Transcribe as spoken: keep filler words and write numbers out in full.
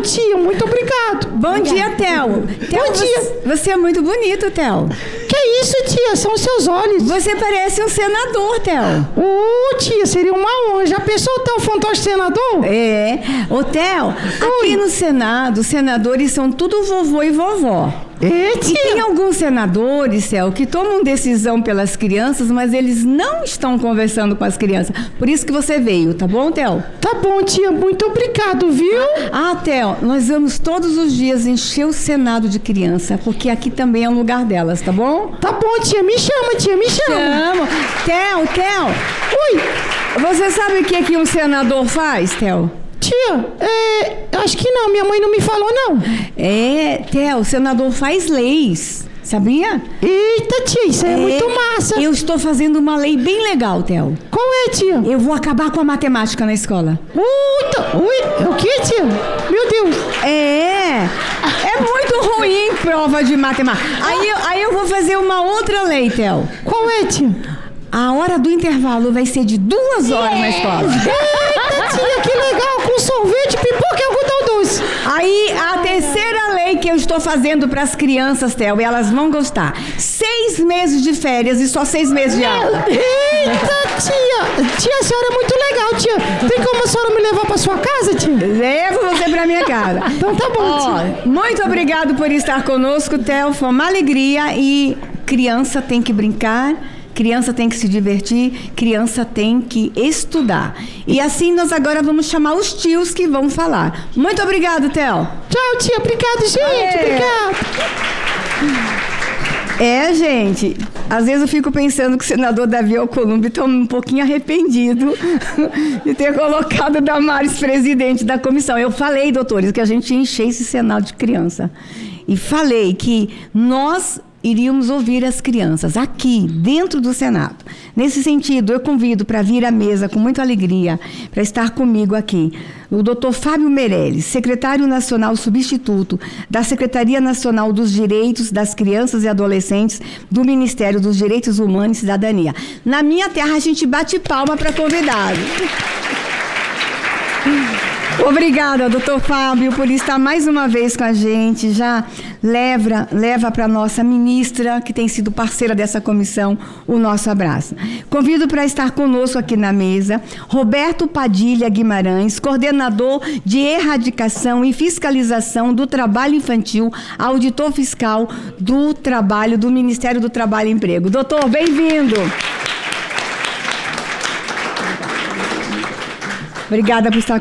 tia, muito obrigado. Bom dia, Theo. Theo, Bom dia. Você, você é muito bonito, Theo. Que isso, tia? São seus olhos. Você parece um senador, Theo. Ô, tia, seria uma honra. Já pensou ter um fantoche senador? É. Ô, Theo, aqui no Senado, os senadores são tudo vovô e vovó. É, E tia. tem alguns senadores, Céu, que tomam decisão pelas crianças, mas eles não estão conversando com as crianças. Por isso que você veio, tá bom, Theo? Tá bom, tia. Muito obrigado, viu? Ah, Theo, nós vamos todos os dias encher o Senado de criança, porque aqui também é um lugar delas, tá bom? Tá bom, tia. Me chama, tia. Me chama. Chamo. Theo, Theo, Ui, você sabe o que, que um senador faz, Theo? tia. É, acho que não. Minha mãe não me falou, não. É, Theo, o senador faz leis, sabia? Eita, tia. Isso é, muito massa. Eu estou fazendo uma lei bem legal, Theo. Qual é, tia? Eu vou acabar com a matemática na escola. Uita. Ui, o que, tia? Meu Deus. É, é muito ruim prova de matemática. Aí, eu- aí eu vou fazer uma outra lei, Theo. Qual é, tia? A hora do intervalo vai ser de duas horas na escola. Eita, tia, que legal. Com sorvete, pipoca e algodão doce. Aí a terceira lei que eu estou fazendo para as crianças, Theo, e elas vão gostar. Seis meses de férias e só seis meses de aula. Eita, tia. Tia, a senhora é muito legal, tia. Tem como a senhora me levar pra sua casa, tia? Levo você para minha casa. Então tá bom, tia. Ó, muito obrigado por estar conosco, Theo. Foi uma alegria e criança tem que brincar. Criança tem que se divertir, criança tem que estudar. E assim nós agora vamos chamar os tios que vão falar. Muito obrigado, Theo. Tchau, tia. Obrigado, gente. Aê. Obrigado. É, gente, às vezes eu fico pensando que o senador Davi Alcolumbre está um pouquinho arrependido de ter colocado o Damares presidente da comissão. Eu falei, doutores, que a gente ia encher esse Senado de criança. E falei que nós iríamos ouvir as crianças aqui, dentro do Senado. Nesse sentido, eu convido para vir à mesa com muita alegria, para estar comigo aqui, o doutor Fábio Meirelles, secretário nacional substituto da Secretaria Nacional dos Direitos das Crianças e Adolescentes do Ministério dos Direitos Humanos e Cidadania. Na minha terra, a gente bate palma para convidado. Obrigada, doutor Fábio, por estar mais uma vez com a gente. Já leva, leva para a nossa ministra, que tem sido parceira dessa comissão, o nosso abraço. Convido para estar conosco aqui na mesa Roberto Padilha Guimarães, coordenador de erradicação e fiscalização do trabalho infantil, auditor fiscal do trabalho do Ministério do Trabalho e Emprego. Doutor, bem-vindo. Obrigada por estar